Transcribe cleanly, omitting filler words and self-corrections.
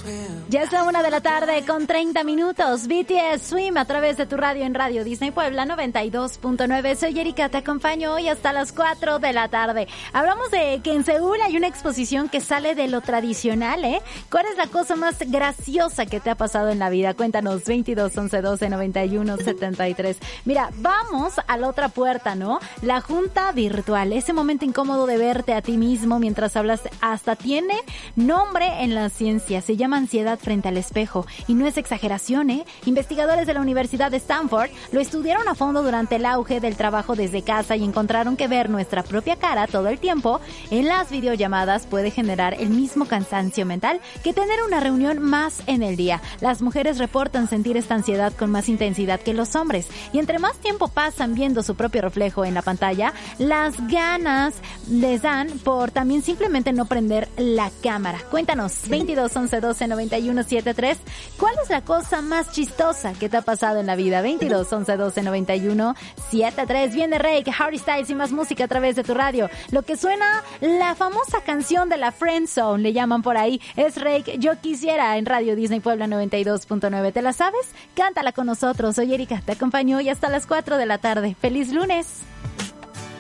Ya es la 1:30 p.m. BTS Swim a través de tu radio en Radio Disney Puebla 92.9. Soy Erika, te acompaño hoy hasta las 4 de la tarde. Hablamos de que en Seúl hay una exposición que sale de lo tradicional, ¿eh? ¿Cuál es la cosa más graciosa que te ha pasado en la vida? Cuéntanos, 22 11 12 91 73. Mira, vamos a la otra puerta, ¿no? La junta virtual, ese momento incómodo de verte a ti mismo mientras hablas, hasta tiene nombre en la ciencia. Se llama ansiedad frente al espejo. Y no es exageración, ¿eh? Investigadores de la Universidad de Stanford lo estudiaron a fondo durante el auge del trabajo desde casa y encontraron que ver nuestra propia cara todo el tiempo en las videollamadas puede generar el mismo cansancio mental que tener una reunión más en el día. Las mujeres reportan sentir esta ansiedad con más intensidad que los hombres. Y entre más tiempo pasan viendo su propio reflejo en la pantalla, las ganas les dan por también simplemente no prender la cámara. Cuéntanos, 22 11 12 91 73. ¿Cuál es la cosa más chistosa que te ha pasado en la vida? 22 11 12 91 73. Viene Rake, Harry Styles y más música a través de tu radio. Lo que suena, la famosa canción de la Friend Zone, le llaman por ahí, es Rake, Yo Quisiera, en Radio Disney Puebla 92.9. ¿Te la sabes? Cántala con nosotros. Soy Erika, te acompaño hoy hasta las 4 de la tarde. ¡Feliz lunes!